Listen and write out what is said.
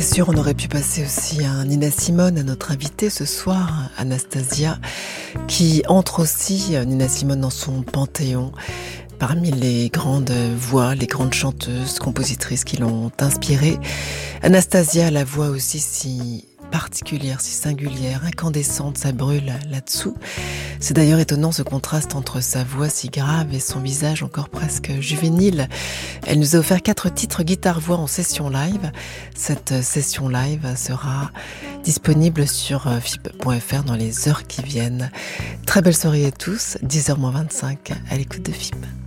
sûr, on aurait pu passer aussi à Nina Simone, à notre invitée ce soir, Anastasia, qui entre aussi, Nina Simone, dans son panthéon, parmi les grandes voix, les grandes chanteuses, compositrices qui l'ont inspirée. Anastasia a la voix aussi si particulière, si singulière, incandescente, ça brûle là-dessous. C'est d'ailleurs étonnant ce contraste entre sa voix si grave et son visage encore presque juvénile. Elle nous a offert 4 titres guitare-voix en session live. Cette session live sera disponible sur FIP.fr dans les heures qui viennent. Très belle soirée à tous, 10h-25 à l'écoute de FIP.